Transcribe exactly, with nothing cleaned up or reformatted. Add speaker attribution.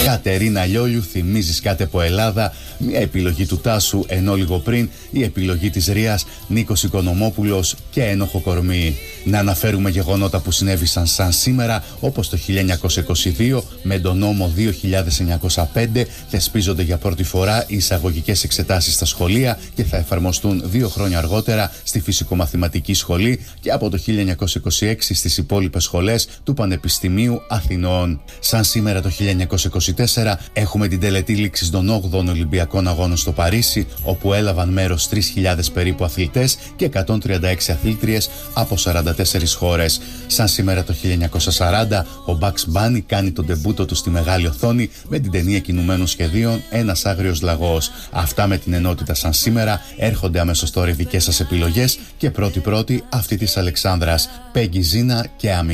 Speaker 1: Κατερίνα Λιόλιου, θυμίζεις κάτι από Ελλάδα, μια επιλογή του Τάσου, ενώ λίγο πριν η επιλογή της Ρίας, Νίκος Οικονομόπουλος και Ένοχο Κορμί. Να αναφέρουμε γεγονότα που συνέβησαν σαν σήμερα, όπως το χίλια εννιακόσια είκοσι δύο με τον νόμο δύο χιλιάδες εννιακόσια πέντε θεσπίζονται για πρώτη φορά οι εισαγωγικές εξετάσεις στα σχολεία και θα εφαρμοστούν δύο χρόνια αργότερα στη Φυσικομαθηματική Σχολή και από το χίλια εννιακόσια είκοσι έξι στις υπόλοιπες σχολές του Πανεπιστημίου Αθηνών. Σαν σήμερα το χίλια εννιακόσια είκοσι τέσσερα έχουμε την τελετή λήξης των όγδοων Ολυμπιακών Αγώνων στο Παρίσι, όπου έλαβαν μέρος τρεις χιλιάδες περίπου αθλητές και εκατόν τριάντα έξι αθλήτριες από σαράντα τέσσερις χώρες. Σαν σήμερα το χίλια εννιακόσια σαράντα ο Bugs Bunny κάνει τον ντεμπούτο του στη μεγάλη οθόνη με την ταινία κινουμένων σχεδίων «Ένας άγριος λαγός». Αυτά με την ενότητα σαν σήμερα. Έρχονται αμέσως τώρα οι δικές σας επιλογές και πρώτη-πρώτη αυτή της Αλεξάνδρας, Πέγγι Ζίνα και Άμι.